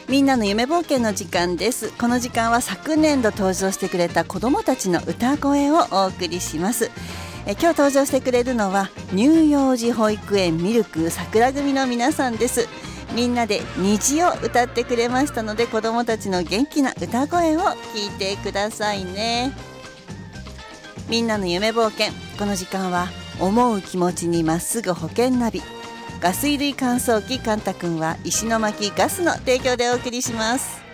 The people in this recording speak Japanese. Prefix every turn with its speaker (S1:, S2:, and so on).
S1: みんなの夢冒険の時間です。この時間は昨年度登場してくれた子どもたちの歌声をお送りします。今日登場してくれるのは乳幼児保育園ミルク桜組の皆さんです。みんなで虹を歌ってくれましたので、子どもたちの元気な歌声を聞いてくださいね。みんなの夢冒険、この時間は思う気持ちにまっすぐ保険ナビ、ガス衣類乾燥機カンタ君は石巻ガスの提供でお送りします。